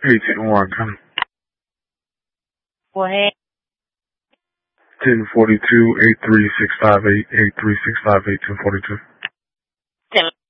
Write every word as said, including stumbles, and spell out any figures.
eighteen one, come. Go ahead. ten forty-two, eight three six five eight, eight three six five eight, ten forty-two.